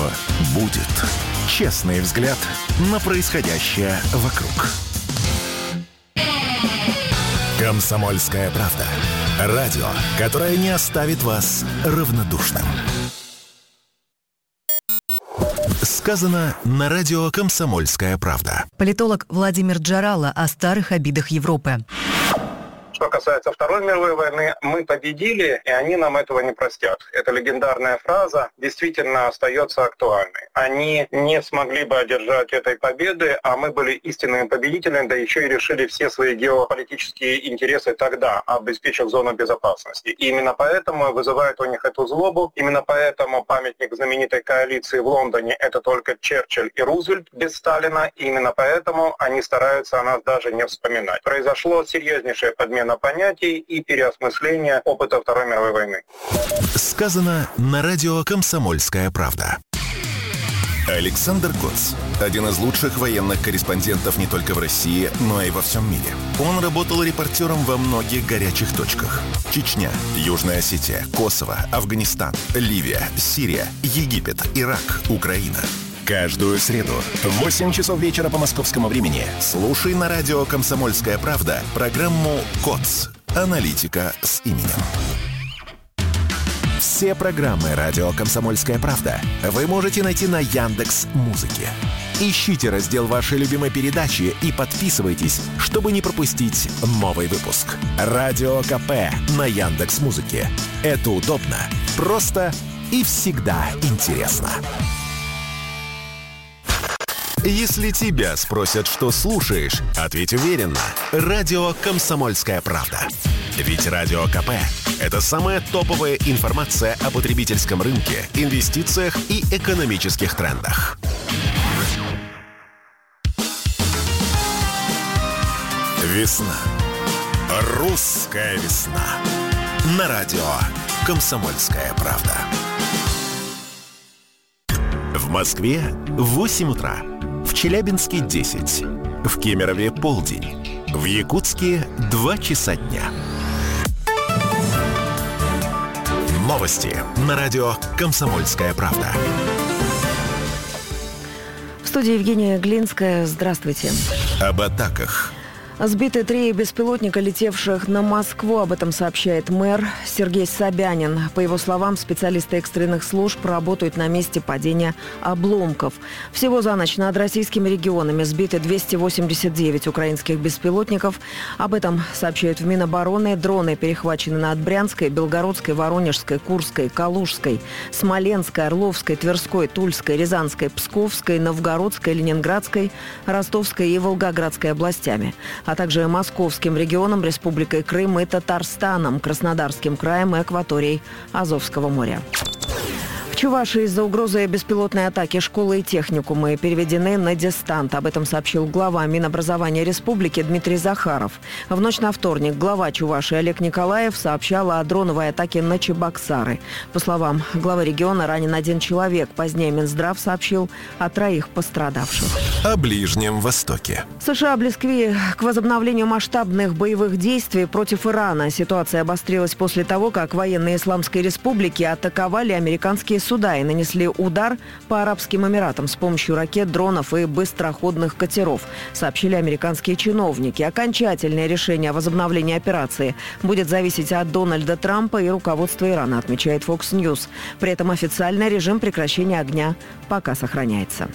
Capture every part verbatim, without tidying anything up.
будет. Честный взгляд на происходящее вокруг. «Комсомольская правда». Радио, которое не оставит вас равнодушным. Сказано на радио «Комсомольская правда». Политолог Владимир Джарало о старых обидах Европы. Что касается Второй мировой войны, мы победили, и они нам этого не простят. Эта легендарная фраза действительно остается актуальной. Они не смогли бы одержать этой победы, а мы были истинными победителями, да еще и решили все свои геополитические интересы тогда, обеспечив зону безопасности. И именно поэтому вызывает у них эту злобу. Именно поэтому памятник знаменитой коалиции в Лондоне – это только Черчилль и Рузвельт без Сталина. И именно поэтому они стараются о нас даже не вспоминать. Произошло серьезнейшее подмена понятий и переосмысление опыта Второй мировой войны. Сказано на радио «Комсомольская правда». Александр Коц – один из лучших военных корреспондентов не только в России, но и во всем мире. Он работал репортером во многих горячих точках. Чечня, Южная Осетия, Косово, Афганистан, Ливия, Сирия, Египет, Ирак, Украина. Каждую среду в восемь часов вечера по московскому времени слушай на радио «Комсомольская правда» программу «КОЦ. Аналитика с именем». Все программы радио «Комсомольская правда» вы можете найти на Яндекс.Музыке. Ищите раздел вашей любимой передачи и подписывайтесь, чтобы не пропустить новый выпуск. Радио КП на Яндекс.Музыке. Это удобно, просто и всегда интересно. Если тебя спросят, что слушаешь, ответь уверенно. Радио «Комсомольская правда». Ведь Радио КП – это самая топовая информация о потребительском рынке, инвестициях и экономических трендах. Весна. Русская весна. На радио «Комсомольская правда». В Москве восемь утра. В Челябинске десять. В Кемерове полдень. В Якутске два часа дня. Новости на радио «Комсомольская правда». В студии Евгения Глинская. Здравствуйте. Об атаках. Сбиты три беспилотника, летевших на Москву. Об этом сообщает мэр Сергей Собянин. По его словам, специалисты экстренных служб работают на месте падения обломков. Всего за ночь над российскими регионами сбиты двести восемьдесят девять украинских беспилотников. Об этом сообщают в Минобороны. Дроны перехвачены над Брянской, Белгородской, Воронежской, Курской, Калужской, Смоленской, Орловской, Тверской, Тульской, Рязанской, Псковской, Новгородской, Ленинградской, Ростовской и Волгоградской областями, а также Московским регионом, Республикой Крым и Татарстаном, Краснодарским краем и акваторией Азовского моря. В Чувашии из-за угрозы беспилотной атаки школы и техникумы переведены на дистант. Об этом сообщил глава Минобразования Республики Дмитрий Захаров. В ночь на вторник глава Чувашии Олег Николаев сообщал о дроновой атаке на Чебоксары. По словам главы региона, ранен один человек. Позднее Минздрав сообщил о троих пострадавших. О Ближнем Востоке. США близки к возобновлению масштабных боевых действий против Ирана. Ситуация обострилась после того, как военные Исламской Республики атаковали американские суда и нанесли удар по Арабским Эмиратам с помощью ракет, дронов и быстроходных катеров, сообщили американские чиновники. Окончательное решение о возобновлении операции будет зависеть от Дональда Трампа и руководства Ирана, отмечает Fox News. При этом официальный режим прекращения огня пока сохраняется.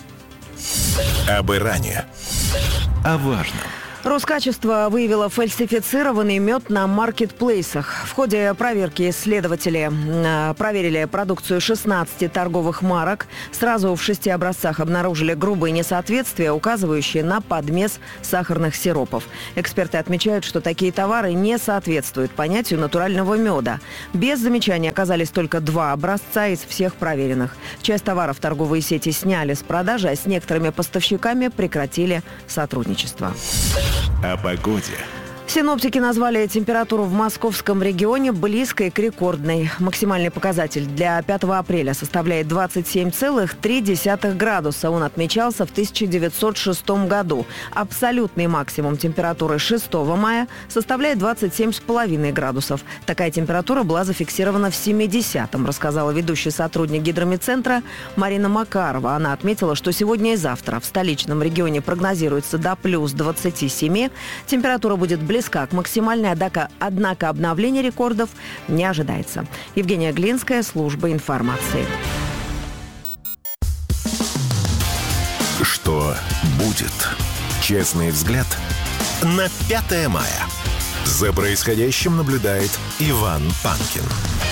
Об Иране. О важном. Роскачество выявило фальсифицированный мед на маркетплейсах. В ходе проверки исследователи э, проверили продукцию шестнадцати торговых марок. Сразу в шести образцах обнаружили грубые несоответствия, указывающие на подмес сахарных сиропов. Эксперты отмечают, что такие товары не соответствуют понятию натурального меда. Без замечаний оказались только два образца из всех проверенных. Часть товаров торговые сети сняли с продажи, а с некоторыми поставщиками прекратили сотрудничество. О погоде. Синоптики назвали температуру в московском регионе близкой к рекордной. Максимальный показатель для пятого апреля составляет двадцать семь целых три десятых градуса. Он отмечался в тысяча девятьсот шестом году. Абсолютный максимум температуры шестого мая составляет двадцать семь целых пять десятых градусов. Такая температура была зафиксирована в семидесятом, рассказала ведущий сотрудник гидромедцентра Марина Макарова. Она отметила, что сегодня и завтра в столичном регионе прогнозируется до плюс двадцати семи. Температура будет близка к максимальной, однако, однако обновление рекордов не ожидается. Евгения Глинская, служба информации. Что будет? Честный взгляд на пятое мая. За происходящим наблюдает Иван Панкин.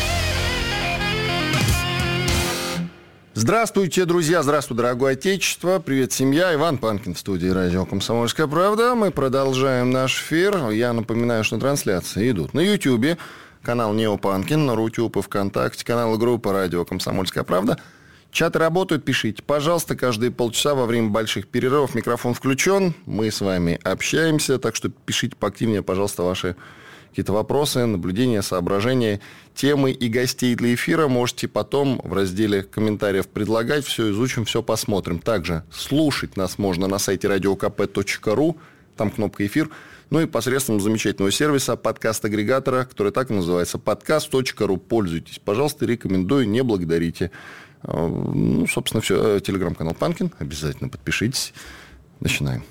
Здравствуйте, друзья, здравствуй, дорогое отечество, привет, семья. Иван Панкин в студии радио «Комсомольская правда». Мы продолжаем наш эфир. Я напоминаю, что трансляции идут на Ютьюбе, канал Нео Панкин, на Рутюб и ВКонтакте, канал и группа радио «Комсомольская правда». Чаты работают, пишите, пожалуйста, каждые полчаса во время больших перерывов микрофон включен. Мы с вами общаемся, так что пишите поактивнее, пожалуйста, ваши какие-то вопросы, наблюдения, соображения, темы и гостей для эфира можете потом в разделе комментариев предлагать. Все изучим, все посмотрим. Также слушать нас можно на сайте радио ка пэ точка ру, там кнопка «Эфир». Ну и посредством замечательного сервиса подкаст-агрегатора, который так и называется, подкаст точка ру. Пользуйтесь, пожалуйста, рекомендую, не благодарите. Ну, собственно, все. Телеграм-канал Панкин. Обязательно подпишитесь. Начинаем.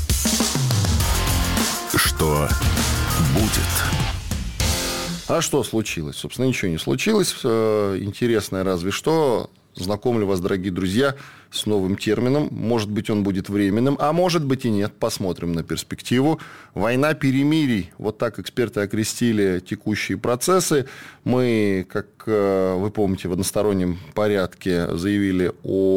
Что будет? А что случилось? Собственно, ничего не случилось. Интересное разве что. Знакомлю вас, дорогие друзья, с новым термином. Может быть, он будет временным, а может быть и нет. Посмотрим на перспективу. Война перемирий. Вот так эксперты окрестили текущие процессы. Мы, как вы помните, в одностороннем порядке заявили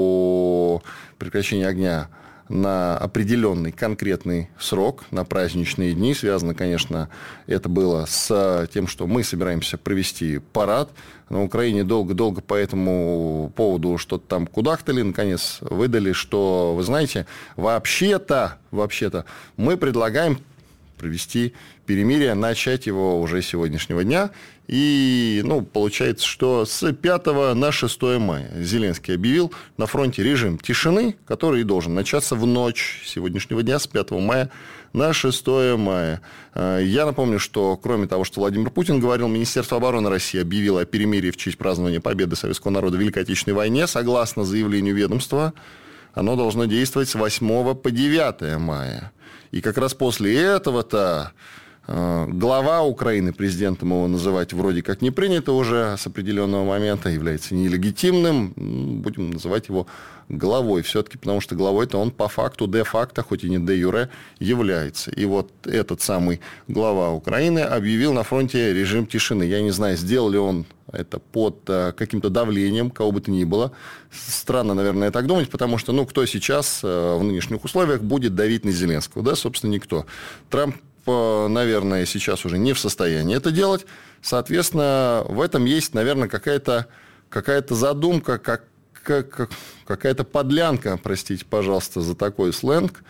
о прекращении огня на определенный конкретный срок, на праздничные дни. Связано, конечно, это было с тем, что мы собираемся провести парад. На Украине долго-долго по этому поводу что-то там кудахтали. Наконец выдали, что, вы знаете, вообще-то, вообще-то мы предлагаем провести перемирие, начать его уже с сегодняшнего дня. И, ну, получается, что с пятого на шестое мая Зеленский объявил на фронте режим тишины, который и должен начаться в ночь сегодняшнего дня, с пятого мая на шестое мая. Я напомню, что кроме того, что Владимир Путин говорил, Министерство обороны России объявило о перемирии в честь празднования победы советского народа в Великой Отечественной войне. Согласно заявлению ведомства, оно должно действовать с восьмого по девятое мая. И как раз после этого-то глава Украины, президентом его называть вроде как не принято уже с определенного момента, является нелегитимным, будем называть его главой все-таки, потому что главой-то он по факту, де-факто, хоть и не де-юре, является. И вот этот самый глава Украины объявил на фронте режим тишины. Я не знаю, сделал ли он это под каким-то давлением, кого бы то ни было. Странно, наверное, так думать, потому что, ну, кто сейчас в нынешних условиях будет давить на Зеленского? Да, собственно, никто. Трамп, наверное, сейчас уже не в состоянии это делать. Соответственно, в этом есть, наверное, какая-то, какая-то задумка, как, как, какая-то подлянка, простите, пожалуйста, за такой сленг.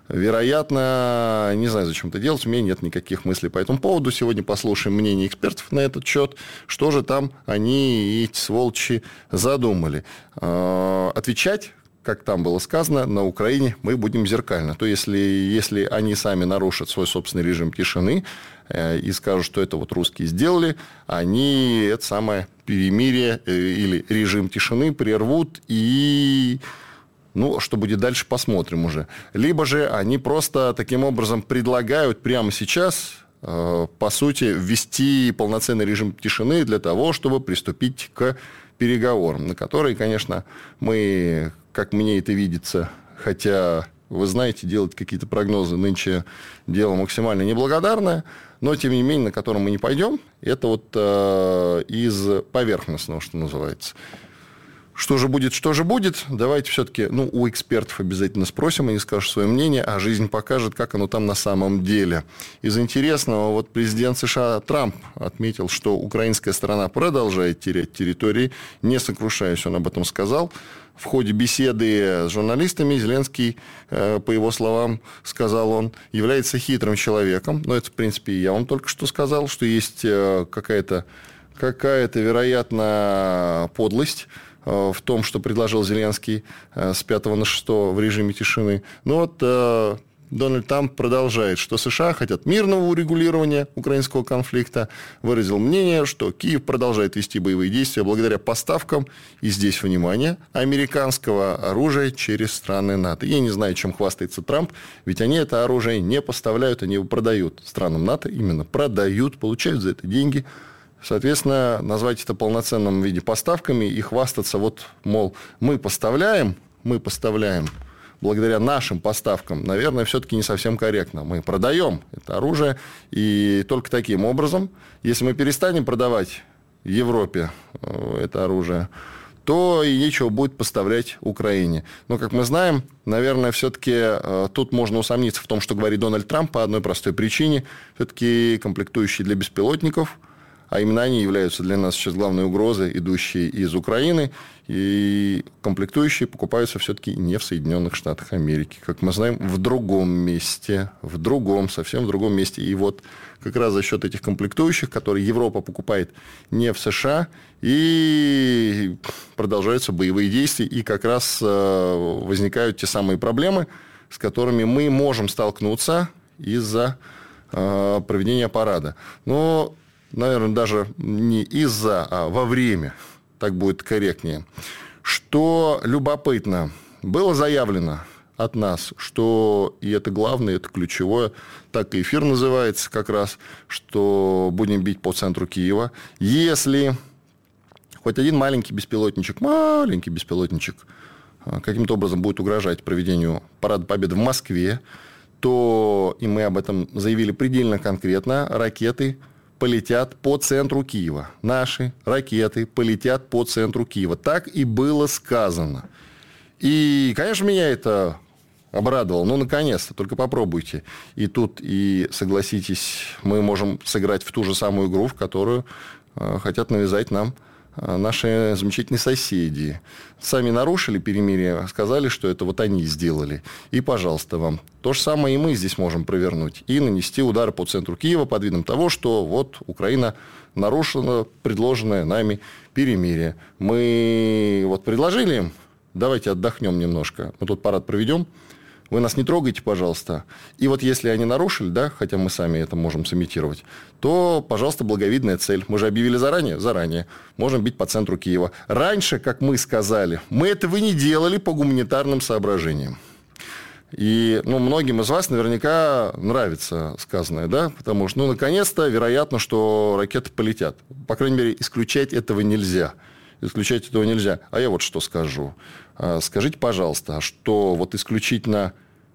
Вероятно, не знаю, зачем это делать, у меня нет никаких мыслей по этому поводу. Сегодня послушаем мнение экспертов на этот счет, что же там они, эти сволочи, задумали. Отвечать, как там было сказано, на Украине мы будем зеркально. То если, если они сами нарушат свой собственный режим тишины э, и скажут, что это вот русские сделали, они это самое перемирие э, или режим тишины прервут, и ну, что будет дальше, посмотрим уже. Либо же они просто таким образом предлагают прямо сейчас, э, по сути, ввести полноценный режим тишины для того, чтобы приступить к переговорам, на которые, конечно, мы, как мне это видится, хотя, вы знаете, делать какие-то прогнозы нынче дело максимально неблагодарное, но, тем не менее, на котором мы не пойдем, это вот э, из поверхностного, что называется. Что же будет, что же будет? Давайте все-таки, ну, у экспертов обязательно спросим, они скажут свое мнение, а жизнь покажет, как оно там на самом деле. Из интересного, вот президент США Трамп отметил, что украинская сторона продолжает терять территории, не сокрушаясь, он об этом сказал. В ходе беседы с журналистами Зеленский, по его словам, сказал он, является хитрым человеком. Но это, в принципе, и я вам только что сказал, что есть какая-то, какая-то, вероятно, подлость в том, что предложил Зеленский с пятого на шестое в режиме тишины. Но вот э, Дональд Трамп продолжает, что США хотят мирного урегулирования украинского конфликта. Выразил мнение, что Киев продолжает вести боевые действия благодаря поставкам, и здесь, внимание, американского оружия через страны НАТО. Я не знаю, чем хвастается Трамп, ведь они это оружие не поставляют, они его продают странам НАТО, именно продают, получают за это деньги. Соответственно, назвать это полноценным виде поставками и хвастаться, вот, мол, мы поставляем, мы поставляем, благодаря нашим поставкам, наверное, все-таки не совсем корректно. Мы продаем это оружие, и только таким образом, если мы перестанем продавать Европе это оружие, то и нечего будет поставлять Украине. Но, как мы знаем, наверное, все-таки тут можно усомниться в том, что говорит Дональд Трамп по одной простой причине. Все-таки комплектующие для беспилотников, а именно они являются для нас сейчас главной угрозой, идущей из Украины. И комплектующие покупаются все-таки не в Соединенных Штатах Америки. Как мы знаем, в другом месте. В другом, совсем в другом месте. И вот как раз за счет этих комплектующих, которые Европа покупает не в США, и продолжаются боевые действия. И как раз возникают те самые проблемы, с которыми мы можем столкнуться из-за проведения парада. Но... наверное, даже не из-за, а во время, так будет корректнее. Что любопытно, было заявлено от нас, что, и это главное, это ключевое, так и эфир называется как раз, что будем бить по центру Киева. Если хоть один маленький беспилотничек, маленький беспилотничек каким-то образом будет угрожать проведению Парада Победы в Москве, то, и мы об этом заявили предельно конкретно, ракеты полетят по центру Киева. Наши ракеты полетят по центру Киева. Так и было сказано. И, конечно, меня это обрадовало. Ну, наконец-то, только попробуйте. И тут, и согласитесь, мы можем сыграть в ту же самую игру, в которую э, хотят навязать нам э, наши замечательные соседи. Сами нарушили перемирие, сказали, что это вот они сделали. И, пожалуйста, вам. То же самое и мы здесь можем провернуть. И нанести удары по центру Киева под видом того, что вот Украина нарушила предложенное нами перемирие. Мы вот предложили им, давайте отдохнем немножко, мы тут парад проведем, вы нас не трогайте, пожалуйста. И вот если они нарушили, да, хотя мы сами это можем сымитировать, то, пожалуйста, благовидная цель. Мы же объявили заранее? Заранее. Можем бить по центру Киева. Раньше, как мы сказали, мы этого не делали по гуманитарным соображениям. И ну, многим из вас наверняка нравится сказанное, да, потому что, ну, наконец-то, вероятно, что ракеты полетят. По крайней мере, исключать этого нельзя. Исключать этого нельзя. А я вот что скажу. Скажите, пожалуйста, что вот исключительно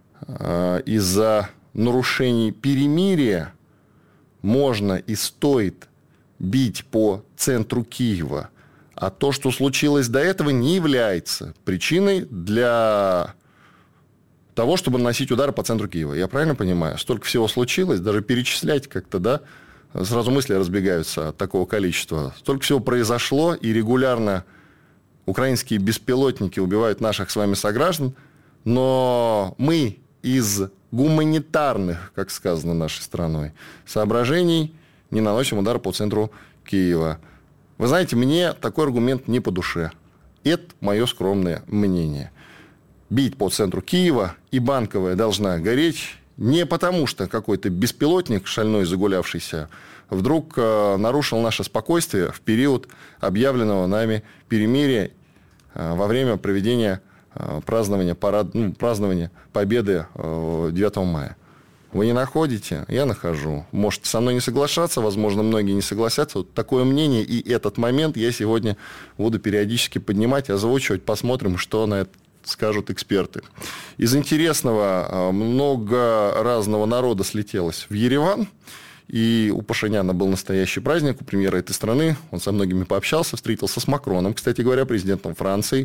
из-за нарушений перемирия можно и стоит бить по центру Киева, а то, что случилось до этого, не является причиной для того, чтобы наносить удары по центру Киева. Я правильно понимаю? Столько всего случилось, даже перечислять как-то, да, сразу мысли разбегаются от такого количества. Столько всего произошло, и регулярно украинские беспилотники убивают наших с вами сограждан, но мы из гуманитарных, как сказано нашей страной, соображений не наносим удар по центру Киева. Вы знаете, мне такой аргумент не по душе. Это мое скромное мнение. Бить по центру Киева, и Банковая должна гореть не потому, что какой-то беспилотник, шальной загулявшийся, вдруг э, нарушил наше спокойствие в период объявленного нами перемирия э, во время проведения э, празднования, парад, ну, празднования Победы э, девятого мая. Вы не находите? Я нахожу. Можете со мной не соглашаться, возможно, многие не согласятся. Вот такое мнение, и этот момент я сегодня буду периодически поднимать, озвучивать, посмотрим, что на это скажут эксперты. Из интересного, много разного народа слетелось в Ереван. И у Пашиняна был настоящий праздник, у премьера этой страны. Он со многими пообщался, встретился с Макроном, кстати говоря, президентом Франции.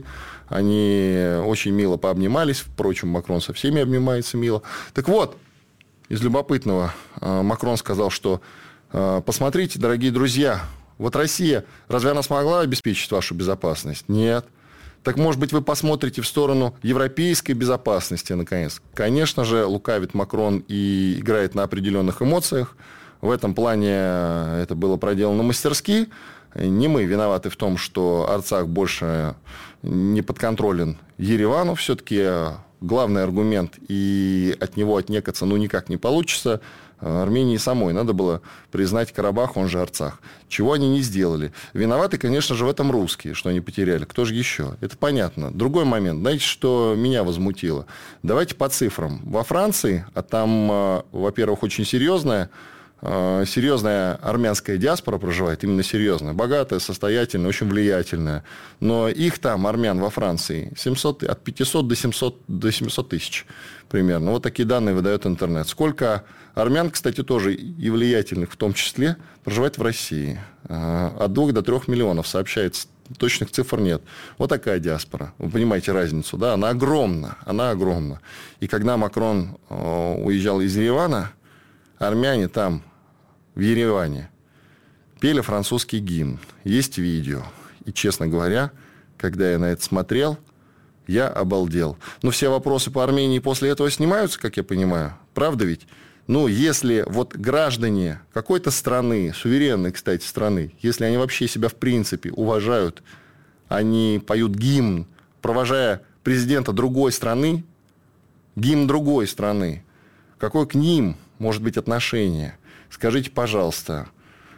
Они очень мило пообнимались. Впрочем, Макрон со всеми обнимается мило. Так вот, из любопытного Макрон сказал, что посмотрите, дорогие друзья, вот Россия, разве она смогла обеспечить вашу безопасность? Нет. Так, может быть, вы посмотрите в сторону европейской безопасности, наконец. Конечно же, лукавит Макрон и играет на определенных эмоциях. В этом плане это было проделано мастерски. Не мы виноваты в том, что Арцах больше не подконтролен Еревану. Все-таки главный аргумент, и от него отнекаться ну никак не получится. Армении самой надо было признать Карабах, он же Арцах. Чего они не сделали. Виноваты, конечно же, в этом русские, что они потеряли. Кто же еще? Это понятно. Другой момент. Знаете, что меня возмутило? Давайте по цифрам. Во Франции, а там, во-первых, очень серьезная, серьезная армянская диаспора проживает, именно серьезная, богатая, состоятельная, очень влиятельная. Но их там, армян во Франции, семьсот, от пятисот до семисот, до семисот тысяч примерно. Вот такие данные выдает интернет. Сколько армян, кстати, тоже и влиятельных в том числе, проживает в России? От двух до трех миллионов сообщается. Точных цифр нет. Вот такая диаспора. Вы понимаете разницу, да? Она огромна. Она огромна. И когда Макрон уезжал из Еревана, армяне там, в Ереване, пели французский гимн. Есть видео. И, честно говоря, когда я на это смотрел, я обалдел. Но все вопросы по Армении после этого снимаются, как я понимаю. Правда ведь? Ну, если вот граждане какой-то страны, суверенной, кстати, страны, если они вообще себя в принципе уважают, они поют гимн, провожая президента другой страны, гимн другой страны, какое к ним может быть отношение? Скажите, пожалуйста.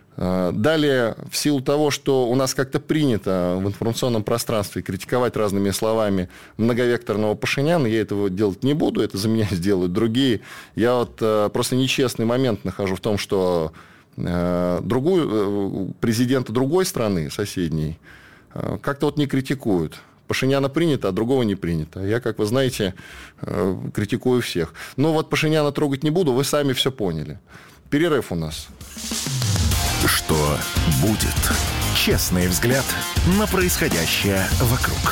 Далее, в силу того, что у нас как-то принято в информационном пространстве критиковать разными словами многовекторного Пашиняна, я этого делать не буду, это за меня сделают другие. Я вот просто нечестный момент нахожу в том, что другую, президента другой страны, соседней, как-то вот не критикуют. Пашиняна принято, а другого не принято. Я, как вы знаете, критикую всех. Но вот Пашиняна трогать не буду, вы сами все поняли. Перерыв у нас. Что будет? Честный взгляд на происходящее вокруг.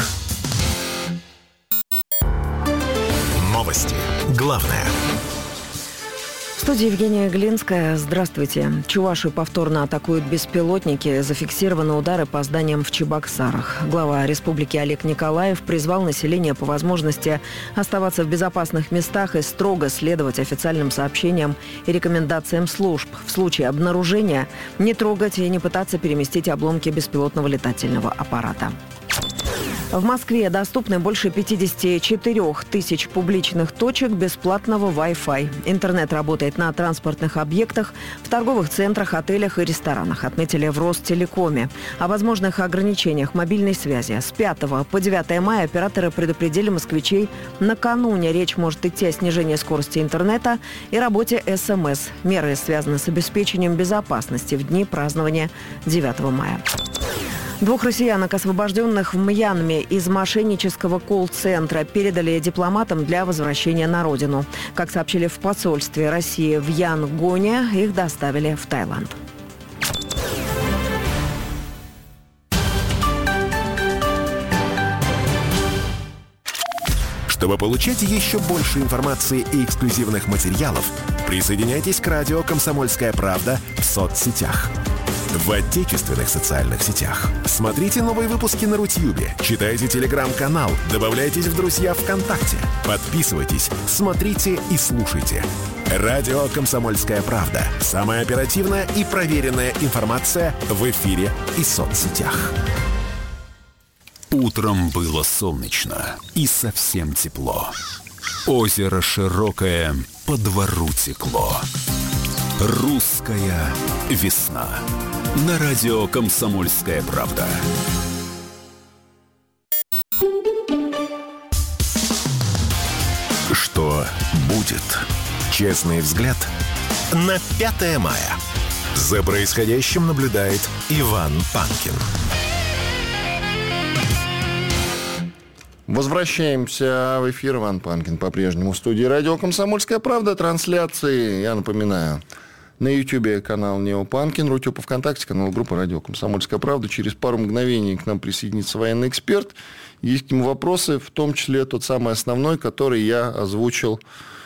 Новости. Главное. В студии Евгения Глинская. Здравствуйте. Чувашию повторно атакуют беспилотники. Зафиксированы удары по зданиям в Чебоксарах. Глава республики Олег Николаев призвал население по возможности оставаться в безопасных местах и строго следовать официальным сообщениям и рекомендациям служб. В случае обнаружения не трогать и не пытаться переместить обломки беспилотного летательного аппарата. В Москве доступны больше пятьдесят четыре тысяч публичных точек бесплатного Wi-Fi. Интернет работает на транспортных объектах, в торговых центрах, отелях и ресторанах, отметили в Ростелекоме. О возможных ограничениях мобильной связи. С пятого по девятое мая операторы предупредили москвичей. Накануне речь может идти о снижении скорости интернета и работе эс эм эс. Меры связаны с обеспечением безопасности в дни празднования девятого мая. Двух россиянок, освобожденных в Мьянме из мошеннического колл-центра, передали дипломатам для возвращения на родину. Как сообщили в посольстве России в Янгоне, их доставили в Таиланд. Чтобы получать еще больше информации и эксклюзивных материалов, присоединяйтесь к радио «Комсомольская правда» в соцсетях. В отечественных социальных сетях. Смотрите новые выпуски на Рутьюбе, читайте телеграм-канал, добавляйтесь в друзья ВКонтакте, подписывайтесь, смотрите и слушайте. Радио «Комсомольская правда». Самая оперативная и проверенная информация в эфире и соцсетях. Утром было солнечно и совсем тепло. Озеро широкое, по двору текло. Русская весна. На радио «Комсомольская правда». Что будет? Честный взгляд на пятое мая. За происходящим наблюдает Иван Панкин. Возвращаемся в эфир. Иван Панкин по-прежнему в студии радио «Комсомольская правда». Трансляции, я напоминаю, На Ютьюбе канал Неопанкин, Рутюб, ВКонтакте канал группы «Радио Комсомольская правда». Через пару мгновений к нам присоединится военный эксперт. Есть к нему вопросы, в том числе тот самый основной, который я озвучил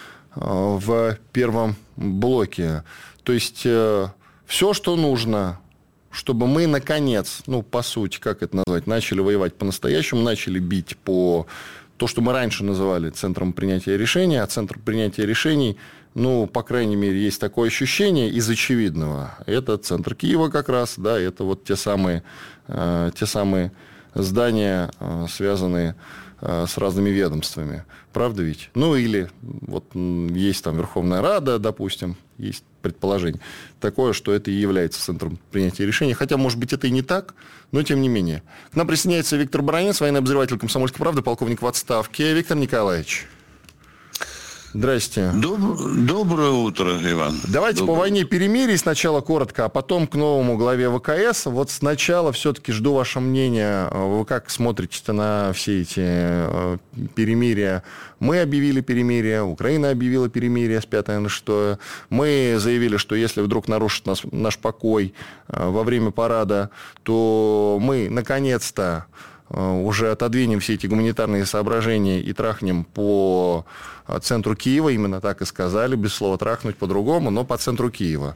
в первом блоке. То есть все, что нужно, чтобы мы, наконец, ну, по сути, как это назвать, начали воевать по-настоящему, начали бить по то, что мы раньше называли центром принятия решений, а центр принятия решений, ну, по крайней мере, есть такое ощущение из очевидного. Это центр Киева как раз, да, это вот те самые, э, те самые здания, э, связанные э, с разными ведомствами. Правда ведь? Ну, или вот есть там Верховная Рада, допустим, есть предположение такое, что это и является центром принятия решений. Хотя, может быть, это и не так, но тем не менее. К нам присоединяется Виктор Баранец, военный обозреватель «Комсомольской правды», полковник в отставке. Виктор Николаевич. Здрасте. Доб- Доброе утро, Иван. Давайте Доброе. по войне перемирий сначала коротко, а потом к новому главе ВКС. Вот сначала все-таки жду ваше мнение. Вы как смотрите на все эти э, перемирия? Мы объявили перемирие, Украина объявила перемирие с пятого на шестое. Мы заявили, что если вдруг нарушит нас, наш покой э, во время парада, то мы наконец-то уже отодвинем все эти гуманитарные соображения и трахнем по центру Киева. Именно так и сказали, без слова трахнуть по-другому, но по центру Киева.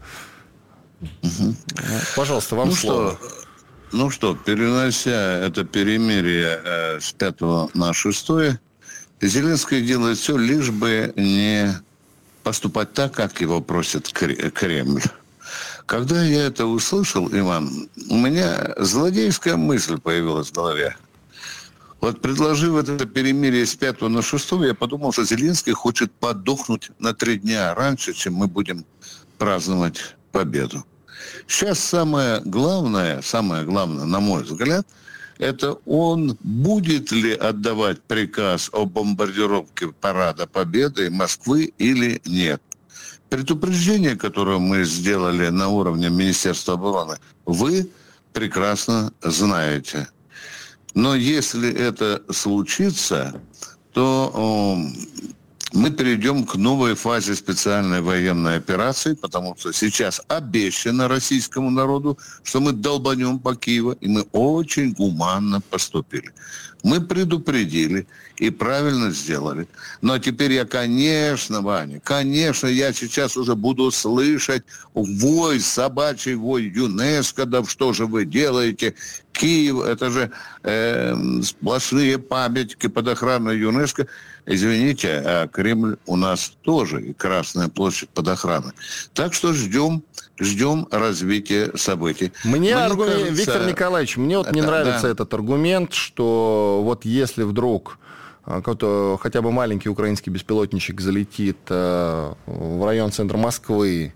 Угу. Пожалуйста, вам ну слово. Что, ну что, перенося это перемирие э, с пятого на шестое, Зеленский делает все, лишь бы не поступать так, как его просит Кремль. Когда я это услышал, Иван, у меня злодейская мысль появилась в голове. Вот предложив это перемирие с пятого на шестое, я подумал, что Зеленский хочет подохнуть на три дня раньше, чем мы будем праздновать победу. Сейчас самое главное, самое главное, на мой взгляд, это он будет ли отдавать приказ о бомбардировке парада Победы Москвы или нет. Предупреждение, которое мы сделали на уровне Министерства обороны, вы прекрасно знаете. Но если это случится, то о, мы перейдем к новой фазе специальной военной операции, потому что сейчас обещано российскому народу, что мы долбанем по Киеву, и мы очень гуманно поступили. Мы предупредили и правильно сделали. Но теперь я, конечно, Ваня, конечно, я сейчас уже буду слышать вой, собачий вой ЮНЕСКО, да что же вы делаете? Киев, это же э, сплошные памятники под охраной ЮНЕСКО. Извините, а Кремль у нас тоже, и Красная площадь под охраной. Так что ждем, ждем развития событий. Мне, мне аргу... кажется... Виктор Николаевич, мне вот не да, нравится да. этот аргумент, что вот если вдруг какой-то хотя бы маленький украинский беспилотничек залетит в район центра Москвы,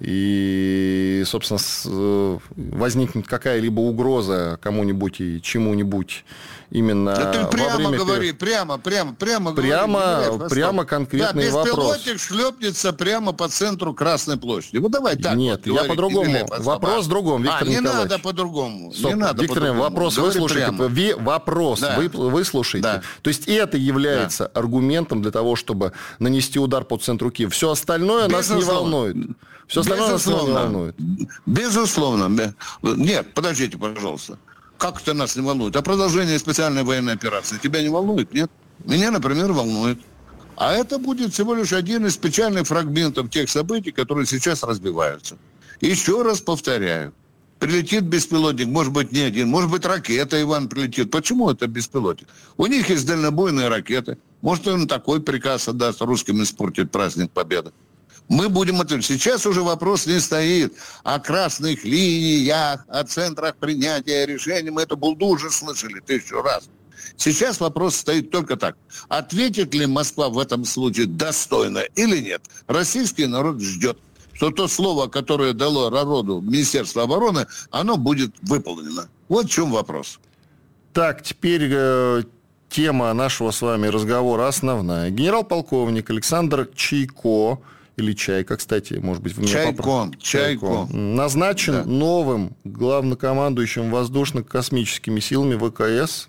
и, собственно, возникнет какая-либо угроза кому-нибудь и чему-нибудь именно да ты прямо во время... говори, прямо, прямо, прямо Прямо, говори. прямо конкретный да, вопрос. беспилотник шлепнется прямо по центру Красной площади. Вот давай так. Нет, вот, я по-другому. Вопрос в другом, Виктор а, не Николаевич. надо по-другому. Стоп, не надо Виктор, по-другому. вопрос Говори выслушайте. прямо. Ви, вопрос да. вы, выслушайте. Да. То есть это является да. аргументом для того, чтобы нанести удар по центру Киева. Все остальное Безусловно. нас не волнует. Все остальное нас не волнует. Безусловно. Нет, подождите, пожалуйста. Как это нас не волнует? А продолжение специальной военной операции тебя не волнует? Нет? Меня, например, волнует. А это будет всего лишь один из печальных фрагментов тех событий, которые сейчас разбиваются. Еще раз повторяю. Прилетит беспилотник, может быть, не один, может быть, ракета, Иван, прилетит. Почему это беспилотник? У них есть дальнобойные ракеты. Может, он такой приказ отдаст русским испортить праздник Победы. Мы будем отвечать. Сейчас уже вопрос не стоит о красных линиях, о центрах принятия решений. Мы эту булду уже слышали тысячу раз. Сейчас вопрос стоит только так. Ответит ли Москва в этом случае достойно или нет? Российский народ ждет, что то слово, которое дало народу Министерство обороны, оно будет выполнено. Вот в чем вопрос. Так, теперь э, тема нашего с вами разговора основная. Генерал-полковник Александр Чайко, или Чайка, кстати, может быть, вы меня Чайко, попро... Чайко. Чайко. Назначен да. новым главнокомандующим воздушно-космическими силами ВКС.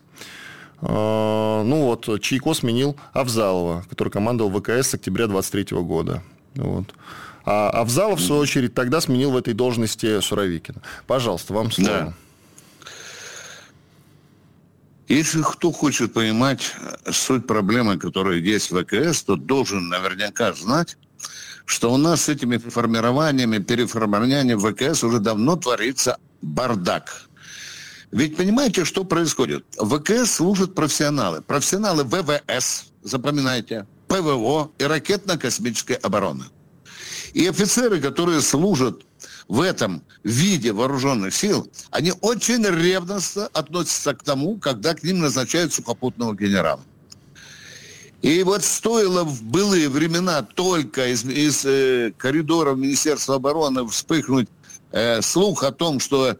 Ну вот, Чайко сменил Авзалова, который командовал ВКС с октября двадцать третьего года. Вот. А Авзалов, в свою очередь, тогда сменил в этой должности Суровикина. Пожалуйста, вам слово. Да. Если кто хочет понимать суть проблемы, которая есть в ВКС, то должен наверняка знать, что у нас с этими формированиями, переформированиями в ВКС уже давно творится бардак. Ведь понимаете, что происходит? В ВКС служат профессионалы. Профессионалы ВВС, запоминайте, ПВО и ракетно-космической обороны. И офицеры, которые служат в этом виде вооруженных сил, они очень ревностно относятся к тому, когда к ним назначают сухопутного генерала. И вот стоило в былые времена только из, из э, коридоров Министерства обороны вспыхнуть э, слух о том, что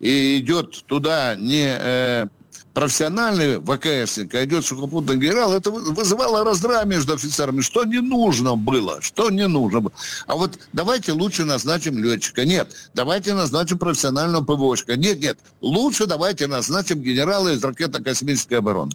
идет туда не э, профессиональный ВКСник, а идет сухопутный генерал, это вызывало раздрай между офицерами, что не нужно было, что не нужно было. А вот давайте лучше назначим летчика. Нет, давайте назначим профессионального ПВОшника. Нет, нет, лучше давайте назначим генерала из ракетно-космической обороны.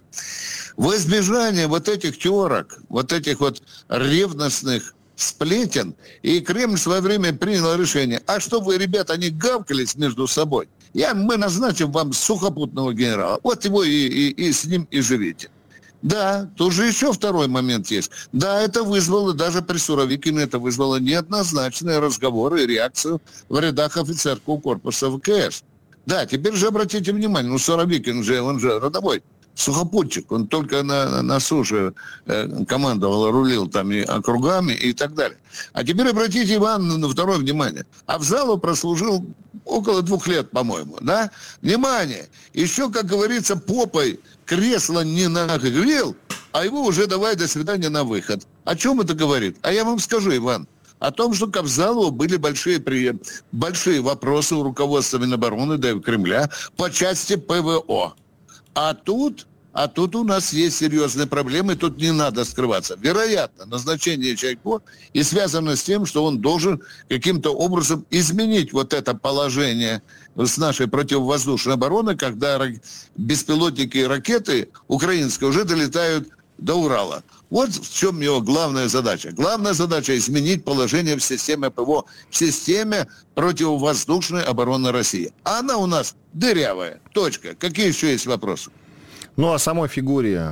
В избежание вот этих терок, вот этих вот ревностных сплетен, и Кремль в свое время принял решение, а что вы, ребята, не гавкались между собой? Я, мы назначим вам сухопутного генерала. Вот его и, и, и с ним и живите. Да, тоже еще второй момент есть. Да, это вызвало, даже при Суровикине это вызвало неоднозначные разговоры и реакцию в рядах офицерского корпуса ВКС. Да, теперь же обратите внимание, ну Суровикин же, он же родовой сухопутчик, он только на, на суше э, командовал, рулил там и округами и так далее. А теперь обратите, Иван, на второе внимание. Авзалов прослужил около двух лет, по-моему, да? Внимание! Еще, как говорится, попой кресло не нагрел, а его уже давай до свидания на выход. О чем это говорит? А я вам скажу, Иван, о том, что к Авзалову были большие, большие вопросы у руководства Минобороны, да и у Кремля по части ПВО. А тут, а тут у нас есть серьезные проблемы, тут не надо скрываться. Вероятно, назначение Чайко и связано с тем, что он должен каким-то образом изменить вот это положение с нашей противовоздушной обороны, когда беспилотники и ракеты украинские уже долетают до Урала. Вот в чем его главная задача. Главная задача – изменить положение в системе ПВО, в системе противовоздушной обороны России. А она у нас дырявая. Точка. Какие еще есть вопросы? Ну, о самой фигуре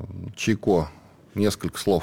Чайко несколько слов.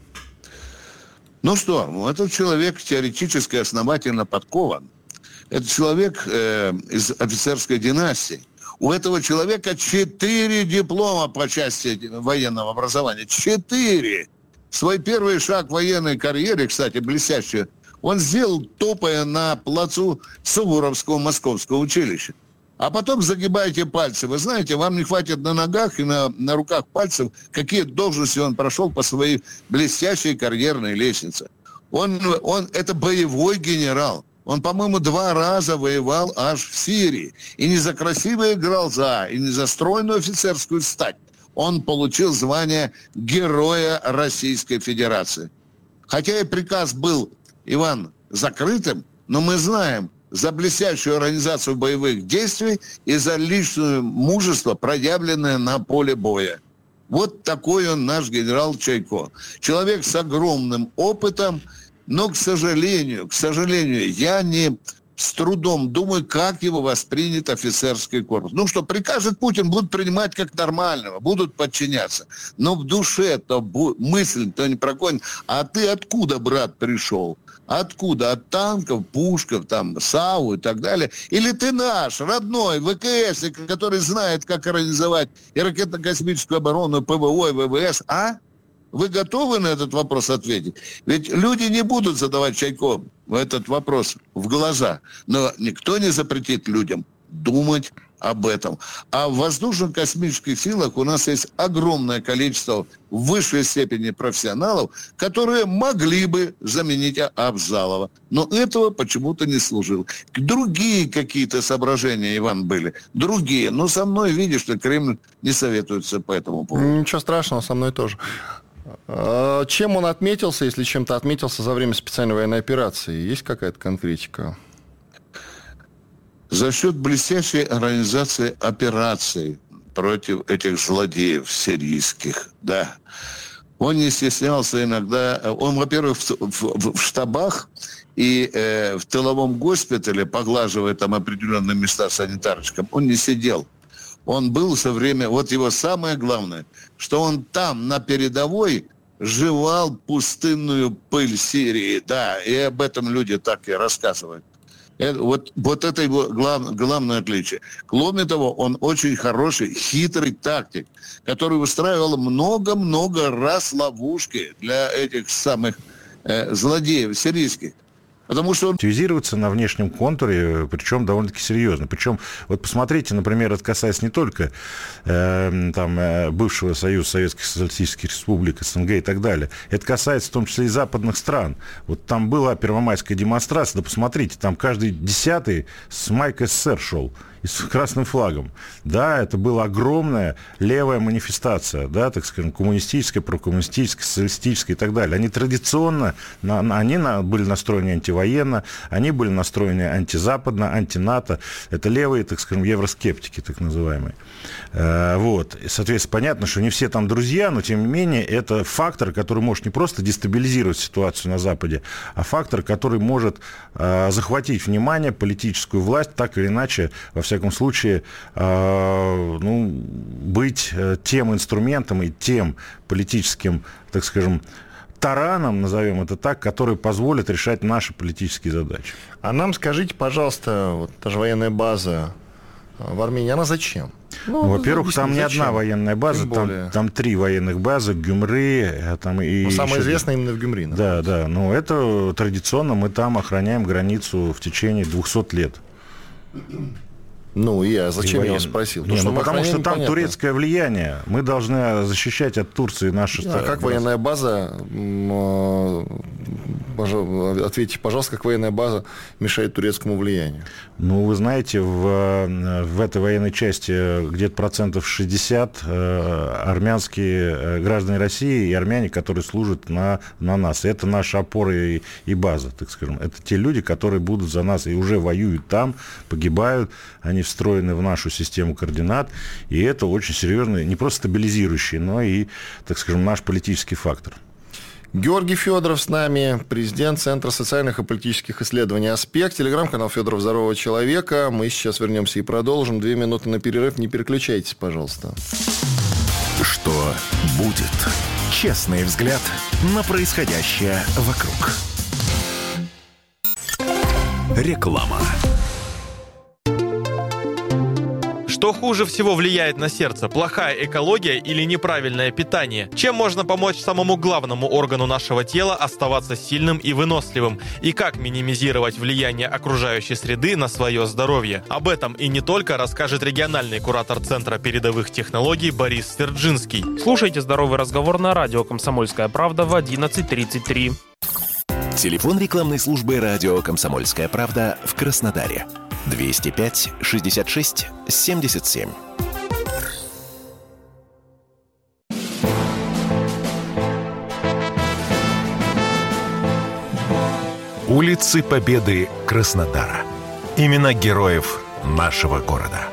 Ну что, этот человек теоретически основательно подкован. Это человек э, из офицерской династии. У этого человека четыре диплома по части военного образования. Четыре! Свой первый шаг в военной карьере, кстати, блестящий, он сделал, топая на плацу Суворовского Московского училища. А потом загибайте пальцы. Вы знаете, вам не хватит на ногах и на, на руках пальцев, какие должности он прошел по своей блестящей карьерной лестнице. Он, он, это боевой генерал. Он, по-моему, два раза воевал аж в Сирии. И не за красивые глаза, и не за стройную офицерскую стать. Он получил звание Героя Российской Федерации. Хотя и приказ был, Иван, закрытым, но мы знаем за блестящую организацию боевых действий и за личное мужество, проявленное на поле боя. Вот такой он наш генерал Чайко. Человек с огромным опытом. Но, к сожалению, к сожалению, я не с трудом думаю, как его воспринят офицерский корпус. Ну что, прикажет Путин, будут принимать как нормального, будут подчиняться. Но в душе-то бу- мысль-то не проходит. А ты откуда, брат, пришел? Откуда? От танков, пушков, там, САУ и так далее? Или ты наш, родной, ВКСник, который знает, как организовать и ракетно-космическую оборону, и ПВО, и ВВС, а? Вы готовы на этот вопрос ответить? Ведь люди не будут задавать Чайко этот вопрос в глаза. Но никто не запретит людям думать об этом. А в воздушно-космических силах у нас есть огромное количество в высшей степени профессионалов, которые могли бы заменить Авзалова. Но этого почему-то не служил. Другие какие-то соображения, Иван, были. Другие. Но со мной, видишь, что Кремль не советуется по этому поводу. Ничего страшного, со мной тоже. Чем он отметился, если чем-то отметился за время специальной военной операции? Есть какая-то конкретика? За счет блестящей организации операций против этих злодеев сирийских, да. Он не стеснялся иногда. Он, во-первых, в, в, в штабах и э, в тыловом госпитале, поглаживая там определенные места санитарочкам, он не сидел. Он был все время... Вот его самое главное, что он там, на передовой, жевал пустынную пыль Сирии. Да, и об этом люди так и рассказывают. Это, вот, вот это его глав, главное отличие. Кроме того, он очень хороший, хитрый тактик, который устраивал много-много раз ловушки для этих самых э, злодеев сирийских. Потому что он... Активизироваться на внешнем контуре, причем довольно-таки серьезно. Причем, вот посмотрите, например, это касается не только э, там, э, бывшего Союза Советских Социалистических Республик, СНГ и так далее. Это касается в том числе и западных стран. Вот там была первомайская демонстрация, да посмотрите, там каждый десятый с майкой СССР шел. И с красным флагом. Да, это была огромная левая манифестация, да, так скажем, коммунистическая, прокоммунистическая, социалистическая и так далее. Они традиционно, на, они на, были настроены антивоенно, они были настроены антизападно, антинато. Это левые, так скажем, евроскептики, так называемые. Э, вот. И, соответственно, понятно, что не все там друзья, но, тем не менее, это фактор, который может не просто дестабилизировать ситуацию на Западе, а фактор, который может э, захватить внимание, политическую власть, так или иначе, во всяком случае, э, ну, быть тем инструментом и тем политическим, так скажем, тараном, назовем это так, который позволит решать наши политические задачи. А нам скажите, пожалуйста, вот та же военная база в Армении, она зачем? Ну, во-первых, там не зачем? Одна военная база, там, там три военных базы, Гюмри. Там и самая известная именно в Гюмри. Да, да, но это традиционно мы там охраняем границу в течение двухсот лет. Ну, я зачем я вас спросил? Не, что ну, потому что там понятно. Турецкое влияние. Мы должны защищать от Турции наши страны. А как военная база, ответьте, пожалуйста, как военная база мешает турецкому влиянию? Ну, вы знаете, в, в этой военной части где-то процентов шестьдесят армянские граждане России и армяне, которые служат на, на нас. Это наши опоры и, и база, так скажем. Это те люди, которые будут за нас и уже воюют там, погибают, они встроены в нашу систему координат, и это очень серьезный, не просто стабилизирующий, но и, так скажем, наш политический фактор. Георгий Федоров с нами, президент Центра социальных и политических исследований «Аспект», телеграм-канал Федоров Здорового человека. Мы сейчас вернемся и продолжим. Две минуты на перерыв. Не переключайтесь, пожалуйста. Что будет? Честный взгляд на происходящее вокруг. Реклама. Что хуже всего влияет на сердце? Плохая экология или неправильное питание? Чем можно помочь самому главному органу нашего тела оставаться сильным и выносливым? И как минимизировать влияние окружающей среды на свое здоровье? Об этом и не только расскажет региональный куратор Центра передовых технологий Борис Сверджинский. Слушайте «Здоровый разговор» на радио «Комсомольская правда» в одиннадцать тридцать три. Телефон рекламной службы радио «Комсомольская правда» в Краснодаре. двести пять шестьдесят шесть семьдесят семь. Улицы Победы Краснодара. Имена героев нашего города.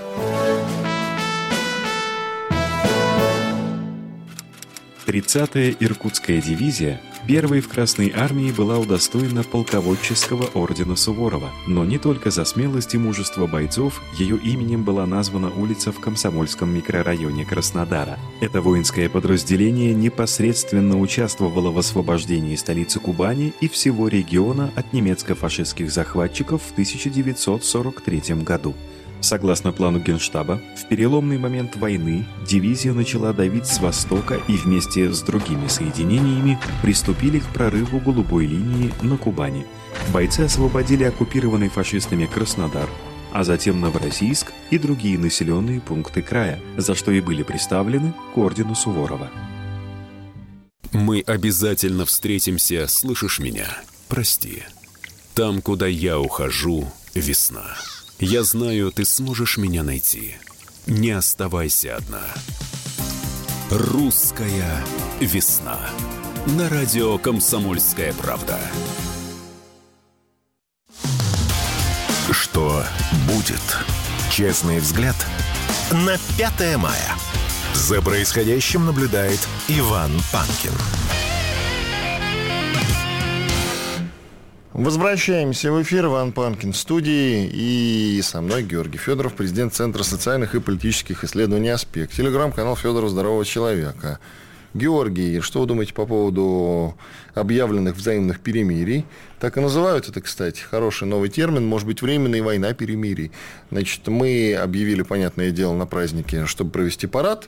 тридцатая Иркутская дивизия первой в Красной армии была удостоена полководческого ордена Суворова. Но не только за смелость и мужество бойцов ее именем была названа улица в Комсомольском микрорайоне Краснодара. Это воинское подразделение непосредственно участвовало в освобождении столицы Кубани и всего региона от немецко-фашистских захватчиков в тысяча девятьсот сорок третьем году. Согласно плану Генштаба, в переломный момент войны дивизия начала давить с востока и вместе с другими соединениями приступили к прорыву голубой линии на Кубани. Бойцы освободили оккупированный фашистами Краснодар, а затем Новороссийск и другие населенные пункты края, за что и были представлены к ордену Суворова. Мы обязательно встретимся, слышишь меня? Прости. Там, куда я ухожу, весна. Я знаю, ты сможешь меня найти. Не оставайся одна. Русская весна. На радио «Комсомольская правда». Что будет? Честный взгляд на пятое мая. За происходящим наблюдает Иван Панкин. Возвращаемся в эфир. Иван Панкин в студии. И со мной Георгий Федоров, президент Центра социальных и политических исследований «Аспект». Телеграм-канал Федорова «Здорового человека». Георгий, что вы думаете по поводу объявленных взаимных перемирий? Так и называют это, кстати, хороший новый термин, может быть, временная война перемирий. Значит, мы объявили, понятное дело, на празднике, чтобы провести парад,